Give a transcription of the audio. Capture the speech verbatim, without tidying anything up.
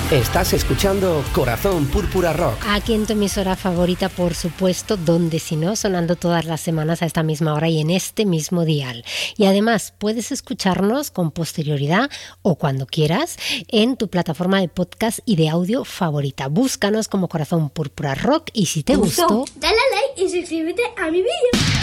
Estás escuchando Corazón Púrpura Rock. Aquí en tu emisora favorita, por supuesto, donde si no, sonando todas las semanas a esta misma hora y en este mismo dial. Y además puedes escucharnos con posterioridad o cuando quieras en tu plataforma de podcast y de audio favorita. Búscanos como Corazón Púrpura Rock y si te gustó, dale like y suscríbete a mi vídeo.